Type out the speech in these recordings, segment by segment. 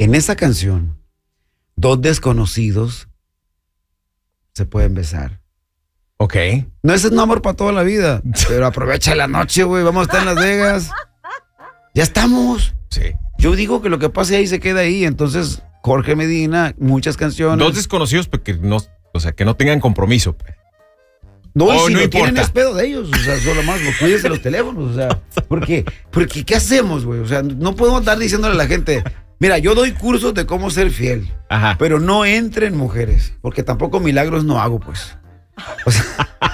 en esa canción, dos desconocidos se pueden besar. Ok. No es un amor para toda la vida, pero aprovecha la noche, güey. Vamos a estar en Las Vegas. Ya estamos. Sí. Yo digo que lo que pase ahí se queda ahí. Entonces, Jorge Medina, muchas canciones. Dos desconocidos porque no, o sea, que no tengan compromiso. Pues. No, y si no lo tienen importa. es pedo de ellos. O sea, solo más, cuídense los teléfonos. O sea, porque ¿qué hacemos, güey? O sea, no podemos estar diciéndole a la gente, mira, yo doy cursos de cómo ser fiel. Ajá. Pero no entren mujeres, porque tampoco milagros no hago, pues. O sea,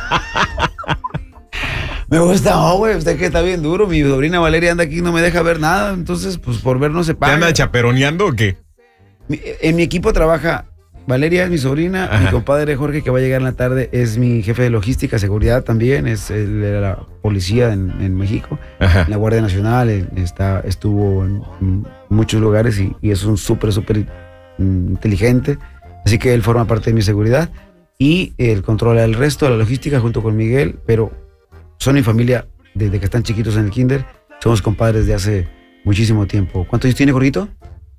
me gusta, güey, usted que está bien duro. Mi sobrina Valeria anda aquí y no me deja ver nada. Entonces, pues por ver no se ¿Te paga. anda chaperoneando o qué? En mi equipo trabaja Valeria, es mi sobrina. Ajá. Mi compadre Jorge, que va a llegar en la tarde, es mi jefe de logística, seguridad también. Él era la policía en México, Ajá. en la Guardia Nacional. Estuvo en muchos lugares y es un súper inteligente. Así que él forma parte de mi seguridad. Y él controla el resto de la logística junto con Miguel, pero son mi familia desde que están chiquitos en el kinder. Somos compadres de hace muchísimo tiempo. ¿Cuántos años tiene, Jorgito?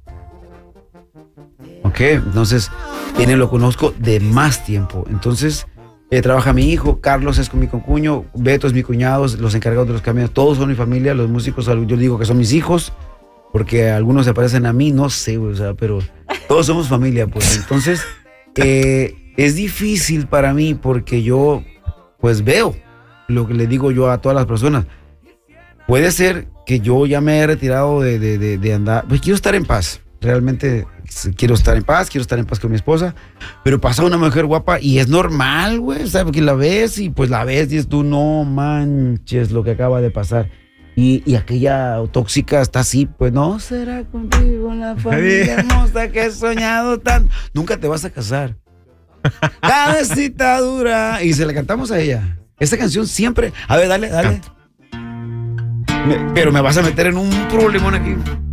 Ok, entonces, él lo conozco de más tiempo. Entonces, trabaja mi hijo, Carlos es con mi concuño, Beto es mi cuñado, los encargados de los camiones, todos son mi familia, los músicos, yo digo que son mis hijos, porque algunos se parecen a mí, no sé, o sea, pero todos somos familia, pues. Entonces, es difícil para mí porque yo, pues veo lo que le digo yo a todas las personas. Puede ser que yo ya me he retirado de andar, pues quiero estar en paz. Realmente quiero estar en paz con mi esposa, pero pasa una mujer guapa y es normal, güey, ¿sabes? Porque la ves y dices tú, no manches lo que acaba de pasar. Y aquella tóxica está así, pues no será contigo la familia hermosa que he soñado tanto. Nunca te vas a casar. Cabecita dura. Y se la cantamos a ella. Esta canción siempre. A ver, dale. Pero me vas a meter en un problemón aquí.